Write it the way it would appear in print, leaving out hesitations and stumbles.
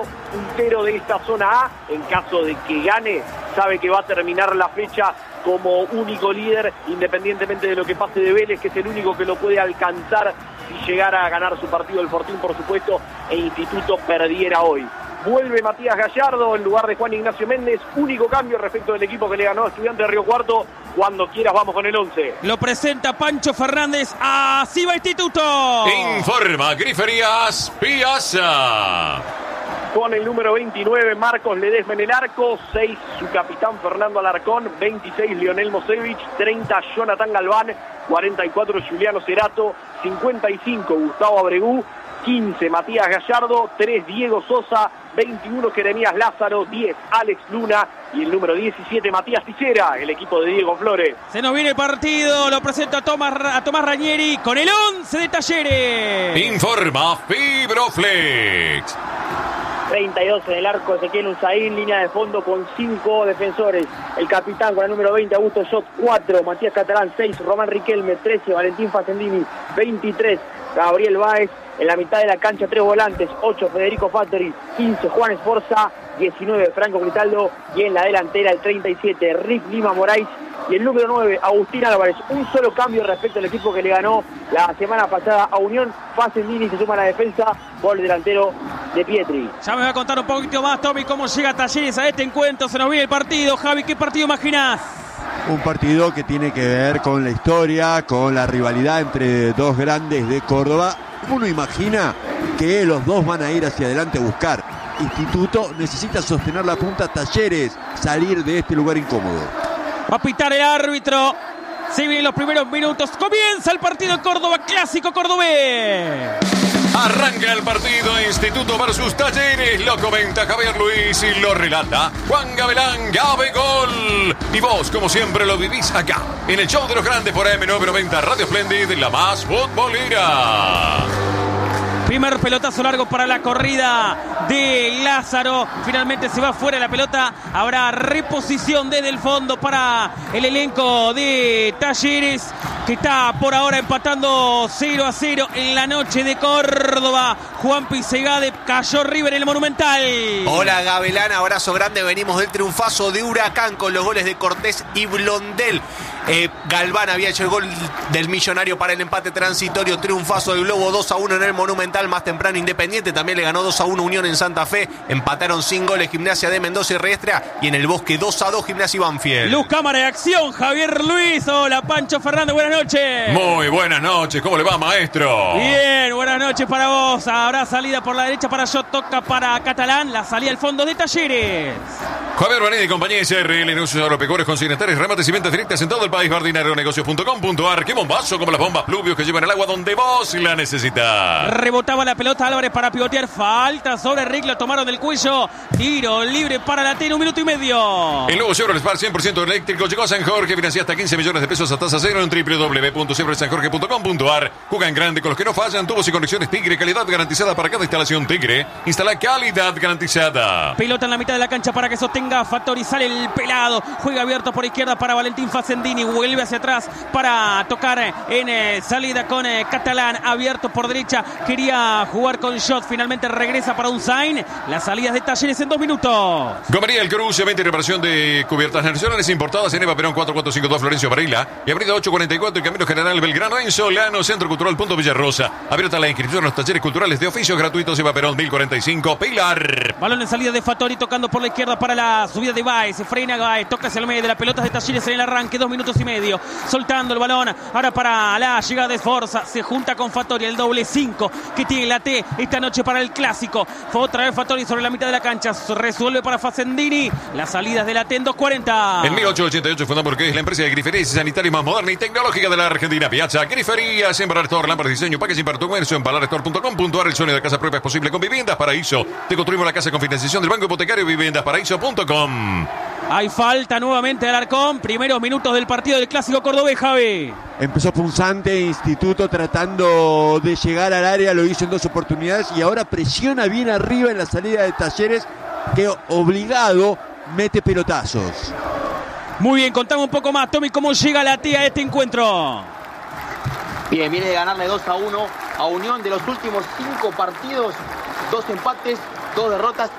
puntero de esta zona A. En caso de que gane, sabe que va a terminar la fecha como único líder, independientemente de lo que pase de Vélez, que es el único que lo puede alcanzar si llegara a ganar su partido el Fortín, por supuesto, e Instituto perdiera hoy. Vuelve Matías Gallardo en lugar de Juan Ignacio Méndez. Único cambio respecto del equipo que le ganó a Estudiantes de Río Cuarto. Cuando quieras vamos con el 11. Lo presenta Pancho Fernández. Así va Instituto. Informa Griferías Piazza. Con el número 29, Marcos Ledesma en el arco. 6, su capitán Fernando Alarcón. 26, Lionel Mosevich. 30, Jonathan Galván. 44, Juliano Cerato. 55, Gustavo Abregú. 15, Matías Gallardo. 3, Diego Sosa. 21, Jeremías Lázaro. 10, Alex Luna. Y el número 17, Matías Tijera, el equipo de Diego Flores. Se nos viene el partido, lo presenta a Tomás Ranieri con el 11 de Talleres. Informa Fibroflex. 32 en el arco, Ezequiel Unzaín, línea de fondo con 5 defensores. El capitán con el número 20, Augusto Schott, 4, Matías Catalán, 6, Román Riquelme, 13, Valentín Facendini, 23, Gabriel Báez. En la mitad de la cancha, 3 volantes, 8, Federico Fattori, 15, Juan Esforza, 19, Franco Gritaldo. Y en la delantera, el 37, Rick Lima Moraes. Y el número 9, Agustín Álvarez. Un solo cambio respecto al equipo que le ganó la semana pasada a Unión. Facendini se suma a la defensa por el delantero de Pietri. Ya me va a contar un poquito más, Tommy, cómo llega Talleres a este encuentro. Se nos viene el partido. Javi, ¿qué partido imaginás? Un partido que tiene que ver con la historia, con la rivalidad entre dos grandes de Córdoba. Uno imagina que los dos van a ir hacia adelante a buscar. Instituto necesita sostener la punta, Talleres salir de este lugar incómodo. Va a pitar el árbitro. Se vienen los primeros minutos. Comienza el partido en Córdoba, clásico cordobés. Arranca el partido Instituto versus Talleres. Lo comenta Javier Luis y lo relata Juan Gavilán. Gabegol. Y vos, como siempre, lo vivís acá, en el show de los grandes por AM990 Radio Splendid, la más futbolera. Primer pelotazo largo para la corrida de Lázaro. Finalmente se va fuera la pelota. Habrá reposición desde el fondo para el elenco de Talleres, que está por ahora empatando 0-0 en la noche de Córdoba. Juan Pisegade, cayó River en el Monumental. Hola Gavilán, abrazo grande. Venimos del triunfazo de Huracán con los goles de Cortés y Blondel. Galván había hecho el gol del Millonario para el empate transitorio. Triunfazo del Globo 2-1 en el Monumental. Más temprano Independiente también le ganó 2-1 Unión en Santa Fe. Empataron sin goles Gimnasia de Mendoza y Riestra. Y en el Bosque 2-2 Gimnasia y Banfield. Luz, cámara de acción, Javier Luis. Hola, Pancho Fernández, buenas noches. Muy buenas noches, ¿cómo le va, maestro? Bien, buenas noches para vos. Habrá salida por la derecha para Shot, toca para Catalán. La salida al fondo de Talleres. Javier Vanini y compañía SRL, negocios agropecuarios, consignatarios, remates y ventas directas en todo el país. Bardinaronegocios.com.ar. Qué bombazo, como las bombas Pluvios que llevan el agua donde vos la necesitas. Rebotaba la pelota Álvarez para pivotear. Falta sobre Rick, lo tomaron del cuello. Tiro libre para la T, 1 minuto y medio. El nuevo Chevrolet Spark 100% eléctrico llegó a San Jorge. Financia hasta 15 millones de pesos a tasa cero en www.chevroletsanjorge.com.ar. Juega en grande con los que no fallan. Tubos y conexiones Tigre. Calidad garantizada para cada instalación Tigre. Instala calidad garantizada. Pelota en la mitad de la cancha para que sostenga Fattori. Sale el pelado. Juega abierto por izquierda para Valentín Facendini. Vuelve hacia atrás para tocar en salida con Catalán. Abierto por derecha. Quería jugar con Shot. Finalmente regresa para Unzain. Las salidas de Talleres en 2 minutos. Gomería El Cruce, 20 reparación de cubiertas nacionales importadas en Eva Perón 4452 Florencio Varela y Avenida 844 y Camino General Belgrano en Solano, Centro Cultural Punto Villarrosa. Abierta la inscripción a los talleres culturales de oficios gratuitos Eva Perón 1045 Pilar. Balón en salida de Fattori, tocando por la izquierda para la subida de Baez. Se frena Baez, toca hacia el medio de las pelotas de Talleres en el arranque, 2 minutos y medio. Soltando el balón ahora para la llegada de Forza. Se junta con Fattori, el doble 5 que tiene la T esta noche para el clásico. Fue otra vez Fattori sobre la mitad de la cancha. Resuelve para Facendini. Las salidas de la T en 2:40. En 1888 fundó porque es la empresa de griferías y sanitarios más moderna y tecnológica de la Argentina. Piazza Griferías, en Balarestore, lámparas, diseño, packaging para tu comercio en balarestore.com.ar. El sueño de casa propia es posible con Viviendas Paraíso. Te construimos la casa con financiación del Banco Hipotecario Viviendasparaíso.com. Hay falta nuevamente de Alarcón. Primeros minutos del partido del clásico cordobés, Javi. Empezó punzante Instituto tratando de llegar al área, lo hizo en 2 oportunidades y ahora presiona bien arriba en la salida de Talleres, que obligado mete pelotazos. Muy bien, contame un poco más, Tommy, cómo llega la T a este encuentro. Bien, viene de ganarle 2-1 a Unión. De los últimos 5 partidos, 2 empates 2 derrotas